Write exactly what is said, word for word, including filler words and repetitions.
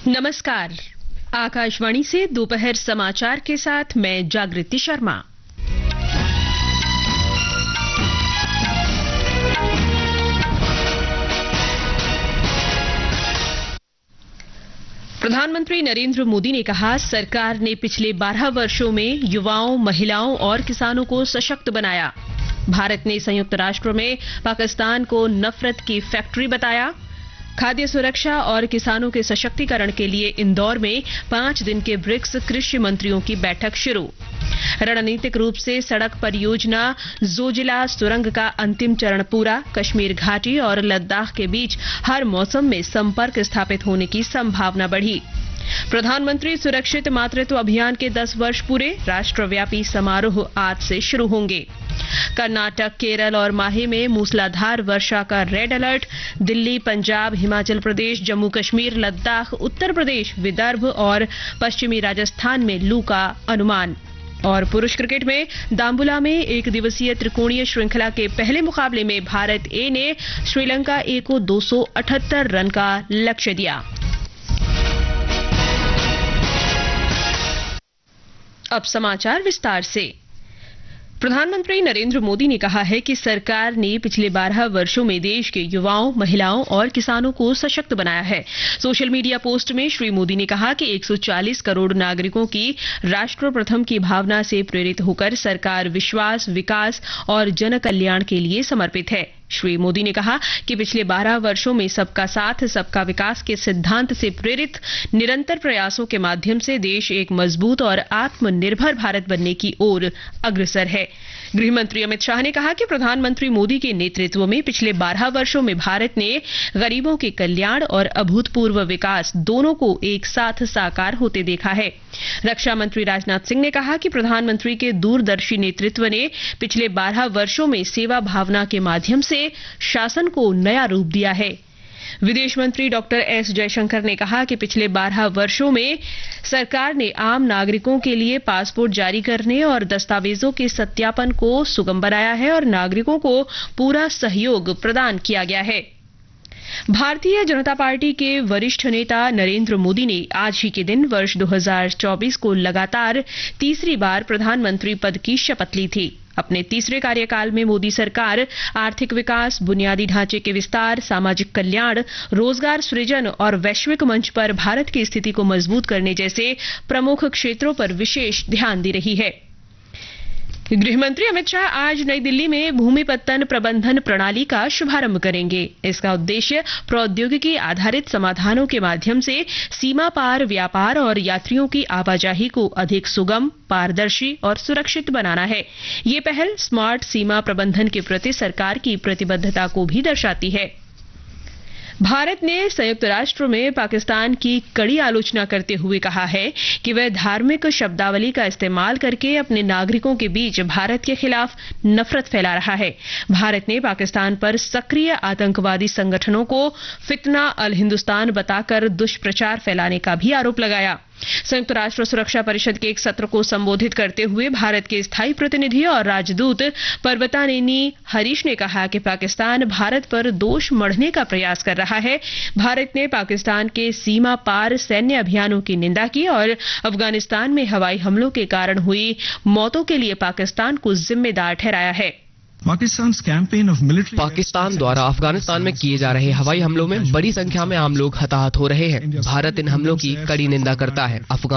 नमस्कार। आकाशवाणी से दोपहर समाचार के साथ मैं जागृति शर्मा। प्रधानमंत्री नरेंद्र मोदी ने कहा, सरकार ने पिछले बारह वर्षों में युवाओं, महिलाओं और किसानों को सशक्त बनाया। भारत ने संयुक्त राष्ट्र में पाकिस्तान को नफरत की फैक्ट्री बताया। खाद्य सुरक्षा और किसानों के सशक्तिकरण के लिए इंदौर में पांच दिन के ब्रिक्स कृषि मंत्रियों की बैठक शुरू। रणनीतिक रूप से सड़क परियोजना जोजिला सुरंग का अंतिम चरण पूरा। कश्मीर घाटी और लद्दाख के बीच हर मौसम में संपर्क स्थापित होने की संभावना बढ़ी। प्रधानमंत्री सुरक्षित मातृत्व अभियान के दस वर्ष पूरे। राष्ट्रव्यापी समारोह आज से शुरू होंगे। कर्नाटक, केरल और माहे में मूसलाधार वर्षा का रेड अलर्ट। दिल्ली, पंजाब, हिमाचल प्रदेश, जम्मू कश्मीर, लद्दाख, उत्तर प्रदेश, विदर्भ और पश्चिमी राजस्थान में लू का अनुमान। और पुरुष क्रिकेट में दाम्बुला में एक दिवसीय त्रिकोणीय श्रृंखला के पहले मुकाबले में भारत ए ने श्रीलंका ए को दो सौ अठहत्तर रन का लक्ष्य दिया। अब समाचार विस्तार से। प्रधानमंत्री नरेंद्र मोदी ने कहा है कि सरकार ने पिछले बारह वर्षों में देश के युवाओं, महिलाओं और किसानों को सशक्त बनाया है। सोशल मीडिया पोस्ट में श्री मोदी ने कहा कि एक सौ चालीस करोड़ नागरिकों की राष्ट्र प्रथम की भावना से प्रेरित होकर सरकार विश्वास, विकास और जन कल्याण के लिए समर्पित है। श्री मोदी ने कहा कि पिछले बारह वर्षों में सबका साथ, सबका विकास के सिद्धांत से प्रेरित निरंतर प्रयासों के माध्यम से देश एक मजबूत और आत्मनिर्भर भारत बनने की ओर अग्रसर है। गृह मंत्री अमित शाह ने कहा कि प्रधानमंत्री मोदी के नेतृत्व में पिछले बारह वर्षों में भारत ने गरीबों के कल्याण और अभूतपूर्व विकास दोनों को एक साथ साकार होते देखा है। रक्षा मंत्री राजनाथ सिंह ने कहा कि प्रधानमंत्री के दूरदर्शी नेतृत्व ने पिछले बारह वर्षों में सेवा भावना के माध्यम से शासन को नया रूप दिया है। विदेश मंत्री डॉक्टर एस जयशंकर ने कहा कि पिछले बारह वर्षों में सरकार ने आम नागरिकों के लिए पासपोर्ट जारी करने और दस्तावेजों के सत्यापन को सुगम बनाया है और नागरिकों को पूरा सहयोग प्रदान किया गया है। भारतीय जनता पार्टी के वरिष्ठ नेता नरेंद्र मोदी ने आज ही के दिन वर्ष दो हज़ार चौबीस को लगातार तीसरी बार प्रधानमंत्री पद की शपथ ली थी। अपने तीसरे कार्यकाल में मोदी सरकार आर्थिक विकास, बुनियादी ढांचे के विस्तार, सामाजिक कल्याण, रोजगार सृजन और वैश्विक मंच पर भारत की स्थिति को मजबूत करने जैसे प्रमुख क्षेत्रों पर विशेष ध्यान दे रही है। गृह मंत्री अमित शाह आज नई दिल्ली में भूमिपत्तन प्रबंधन प्रणाली का शुभारंभ करेंगे। इसका उद्देश्य प्रौद्योगिकी आधारित समाधानों के माध्यम से सीमा पार व्यापार और यात्रियों की आवाजाही को अधिक सुगम, पारदर्शी और सुरक्षित बनाना है। ये पहल स्मार्ट सीमा प्रबंधन के प्रति सरकार की प्रतिबद्धता को भी दर्शाती है। भारत ने संयुक्त राष्ट्र में पाकिस्तान की कड़ी आलोचना करते हुए कहा है कि वह धार्मिक शब्दावली का इस्तेमाल करके अपने नागरिकों के बीच भारत के खिलाफ नफरत फैला रहा है। भारत ने पाकिस्तान पर सक्रिय आतंकवादी संगठनों को फितना अल हिंदुस्तान बताकर दुष्प्रचार फैलाने का भी आरोप लगाया। संयुक्त राष्ट्र सुरक्षा परिषद के एक सत्र को संबोधित करते हुए भारत के स्थायी प्रतिनिधि और राजदूत पर्वतानेनी हरीश ने कहा कि पाकिस्तान भारत पर दोष मढ़ने का प्रयास कर रहा है। भारत ने पाकिस्तान के सीमा पार सैन्य अभियानों की निंदा की और अफगानिस्तान में हवाई हमलों के कारण हुई मौतों के लिए पाकिस्तान को जिम्मेदार ठहराया है। पाकिस्तान द्वारा अफगानिस्तान में किए जा रहे हवाई हमलों में बड़ी संख्या में आम लोग हताहत हो रहे हैं। भारत इन हमलों की कड़ी निंदा करता है। अफगान